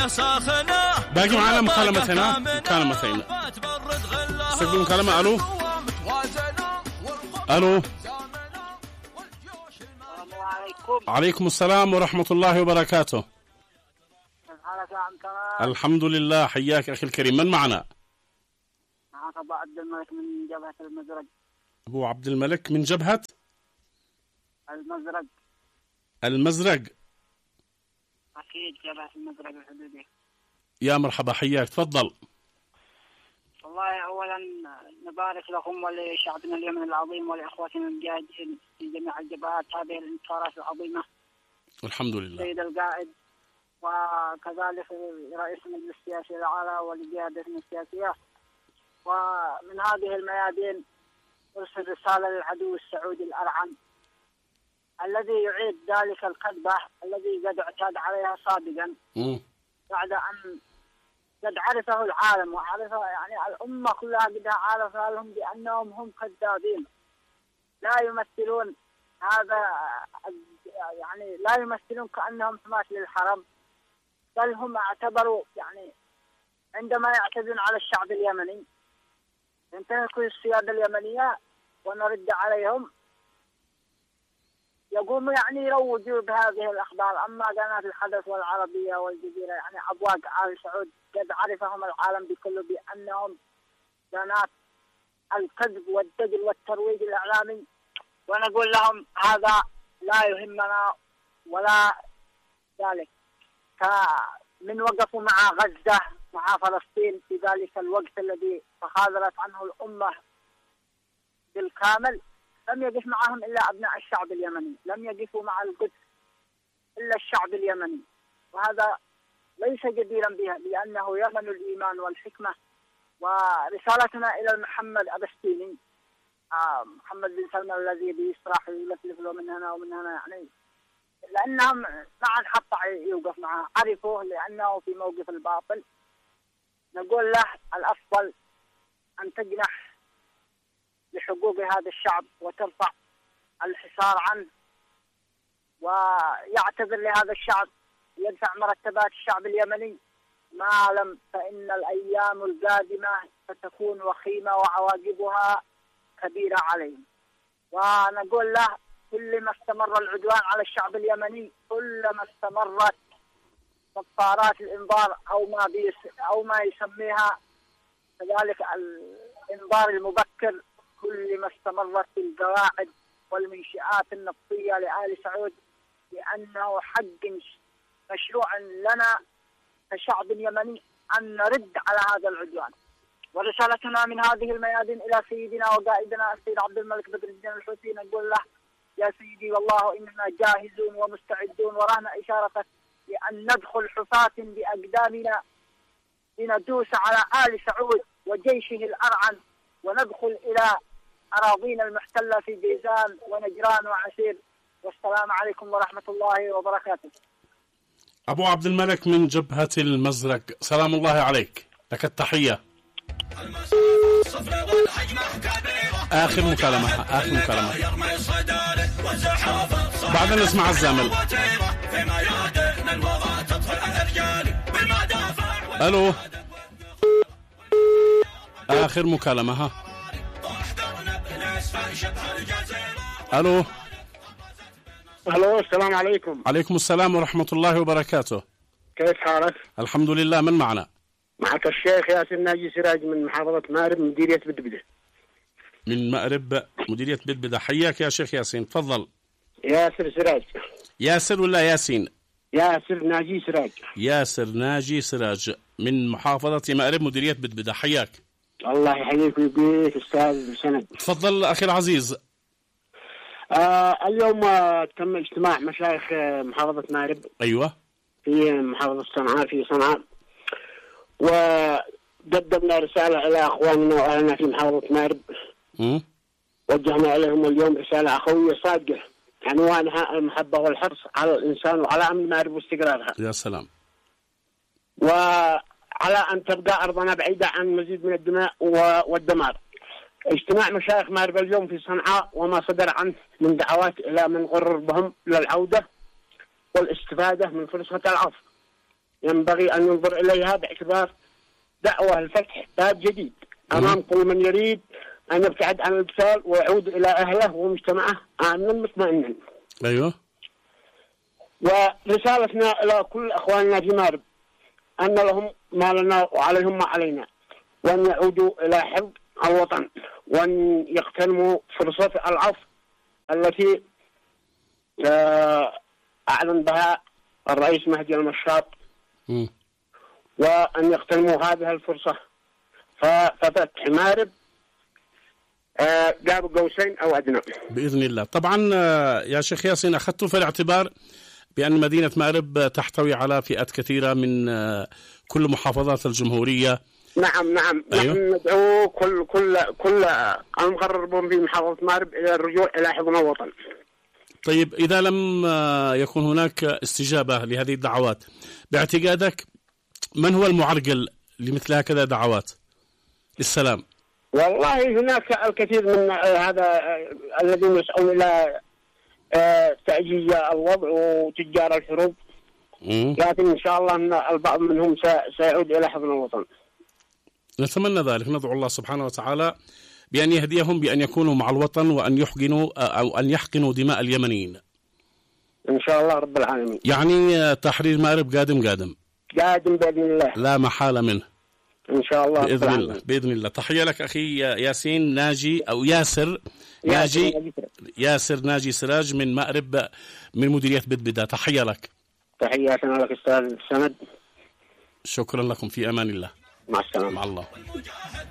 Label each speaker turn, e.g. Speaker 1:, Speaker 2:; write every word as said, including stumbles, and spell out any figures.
Speaker 1: باقي معنا مكالمتين مكالمتين استقبل مكالمة. ألو ألو عليكم السلام ورحمة الله وبركاته. الحمد لله، حياك أخي الكريم. من معنا؟
Speaker 2: معك أبو عبد الملك من جبهة المزرق.
Speaker 1: أبو عبد الملك من جبهة
Speaker 2: المزرق.
Speaker 1: المزرق
Speaker 2: أكيد جبهة المزرق الحدودية.
Speaker 1: يا مرحبا، حياك، تفضل.
Speaker 2: والله أولا نبارك لكم ولشعبنا اليمن العظيم ولإخوتنا المجاهدين في جميع الجبهات هذه الانتصارات العظيمة.
Speaker 1: الحمد لله.
Speaker 2: سيد القائد وكذلك رئيس المجلس السياسي الأعلى ولقيادتنا السياسية. ومن هذه الميادين أرسل رسالة للعدو السعودي الأرعن الذي يعيد ذلك الكذبة الذي قد اعتاد عليها سابقا بعد أن قد عرفه العالم وعرفه يعني الأمة كلها قد عرفها لهم بأنهم هم كذابين لا يمثلون هذا، يعني لا يمثلون كأنهم حماة للحرم، بل هم اعتبروا يعني عندما يعتدون على الشعب اليمني ينتهكوا السيادة اليمنية ونرد عليهم يقوموا يعني يروجوا بهذه الأخبار. أما قناة الحدث والعربية والجزيرة يعني أبواق آل سعود قد عرفهم العالم بكله بأنهم قناة الكذب والدجل والترويج الإعلامي، ونقول لهم هذا لا يهمنا ولا ذلك. من وقفوا مع غزة مع فلسطين في ذلك الوقت الذي تخاذلت عنه الأمة بالكامل لم يقف معهم إلا أبناء الشعب اليمني، لم يقفوا مع القدس إلا الشعب اليمني، وهذا ليس جديرا بها لأنه يمن الإيمان والحكمة. ورسالتنا إلى محمد أبستيني آه محمد بن سلمان الذي بيصرح يلفلف له من هنا ومن هنا يعني لأنهم معا حتى يوقف معه عرفوه لأنه في موقف الباطل. نقول له الأفضل أن تجنح لحقوق هذا الشعب وترفع الحصار عنه ويعتذر لهذا الشعب، يدفع مرتبات الشعب اليمني، ما لم فإن الأيام القادمة ستكون وخيمة وعواقبها كبيرة عليهم. ونقول له كلما استمر العدوان على الشعب اليمني كلما استمرت صفارات الإنذار أو ما بيس أو ما يسميها كذلك الإنذار المبكر، كلما استمرت القواعد والمنشآت النفطية لآل سعود، لأنه حق مشروع لنا كشعب يمني أن نرد على هذا العدوان. ورسالتنا من هذه الميادين إلى سيدنا وقائدنا السيد عبد الملك بدر الدين الحوثي نقول له يا سيدي والله إننا جاهزون ومستعدون ورانا إشارتك لأن ندخل حفاة بأقدامنا لندوس على آل سعود وجيشه الأرعن وندخل إلى أراضينا المحتلة في جيزان ونجران وعسير. والسلام عليكم ورحمة الله وبركاته.
Speaker 1: أبو عبد الملك من جبهة المزرق، سلام الله عليك، لك التحية. آخر مكالمة آخر مكالمة بعد أن نسمع الزامل. ألو آخر مكالمة. ها ألو
Speaker 3: ألو السلام عليكم.
Speaker 1: عليكم السلام ورحمة الله وبركاته.
Speaker 3: كيف حالك؟
Speaker 1: الحمد لله. من معنا؟
Speaker 3: معك الشيخ ياسر ناجي سراج من محافظة مأرب مديرية بدبدة.
Speaker 1: من مأرب مديرية بدبدة، حياك يا شيخ ياسين، تفضل.
Speaker 3: ياسر سراج.
Speaker 1: ياسر ولا ياسين؟
Speaker 3: ياسر ناجي سراج.
Speaker 1: ياسر ناجي سراج من محافظة مأرب مديرية بدبدة، حياك.
Speaker 3: الله يحييك ويبقيك أستاذ سند.
Speaker 1: تفضل أخي العزيز.
Speaker 3: آه اليوم آه تم اجتماع مشايخ آه محافظة مأرب.
Speaker 1: أيوة.
Speaker 3: في محافظة صنعاء في صنعاء، وقدمنا رسالة إلى أخواننا وأهلنا في محافظة مأرب.
Speaker 1: م?
Speaker 3: وجهنا إليهم اليوم رسالة أخوية صادقة عنوانها المحبة والحرص على الإنسان وعلى أمن مأرب واستقرارها.
Speaker 1: يا سلام.
Speaker 3: وعلى أن تبقى أرضنا بعيدة عن مزيد من الدماء والدمار. اجتماع مشايخ مأرب اليوم في صنعاء وما صدر عنه من دعوات إلى من غرر بهم للعودة والاستفادة من فرصة العفو. ينبغي أن ينظر إليها باعتبار دعوة الفتح باب جديد أمام كل من يريد أن يبتعد عن الابتذال ويعود إلى أهله ومجتمعه آمنا مطمئنا.
Speaker 1: أيوه.
Speaker 3: ورسالتنا إلى كل أخواننا في مأرب أن لهم ما لنا وعليهم ما علينا، وأن يعودوا إلى حفظ الوطن، وأن يغتنموا فرصة العفو التي أعلن بها الرئيس مهدي المشاط،
Speaker 1: م.
Speaker 3: وأن يغتنموا هذه الفرصة. ففتح مأرب قاب قوسين أو أدنى
Speaker 1: بإذن الله. طبعا يا شيخ ياسين أخذت في الاعتبار بأن مدينة مأرب تحتوي على فئات كثيرة من كل محافظات الجمهورية.
Speaker 3: نعم نعم.
Speaker 1: أيوه؟
Speaker 3: نحن ندعو كل كل كل المقربون في محافظة مأرب إلى الرجوع إلى حضن الوطن.
Speaker 1: طيب إذا لم يكن هناك استجابة لهذه الدعوات باعتقادك من هو المعرقل لمثل هكذا دعوات للسلام؟
Speaker 3: والله هناك الكثير من هذا الذين يسعون إلى تعجيز الوضع وتجار الحروب، لكن إن شاء الله أن البعض منهم سيعود إلى حضن الوطن.
Speaker 1: نتمنى ذلك، ندعو الله سبحانه وتعالى بأن يهديهم بأن يكونوا مع الوطن وأن يحقنوا أو أن يحقنوا دماء اليمنيين
Speaker 3: إن شاء الله رب العالمين.
Speaker 1: يعني تحرير مأرب قادم قادم
Speaker 3: قادم بإذن الله،
Speaker 1: لا محالة منه
Speaker 3: إن شاء الله
Speaker 1: بإذن الله. بإذن الله. تحية لك أخي ياسين ناجي أو ياسر ناجي ياسر ناجي سراج من مأرب من مديرية بدبدة. تحية لك.
Speaker 3: تحياتنا لك أستاذ سند.
Speaker 1: شكرا لكم، في أمان الله.
Speaker 3: مع السلامة.
Speaker 1: مع الله.